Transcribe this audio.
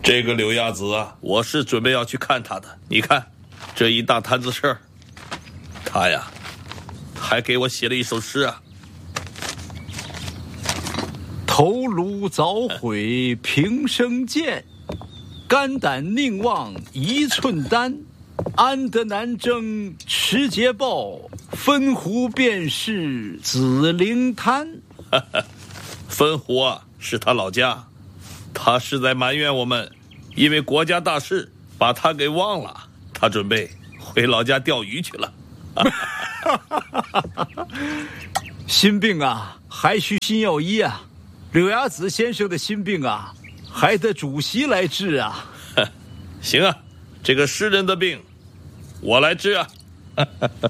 这个柳亚子啊，我是准备要去看他的。你看，这一大摊子事儿，他呀，还给我写了一首诗啊。 头颅早毁平生剑，肝胆宁忘一寸丹。安得南征持节报，分湖便是紫菱滩。 分湖啊，是他老家，他是在埋怨我们，因为国家大事把他给忘了，他准备回老家钓鱼去了。 心病啊，还需心药医啊。柳亚子先生的心病啊，还得主席来治啊。 行啊，这个诗人的病，我来治啊。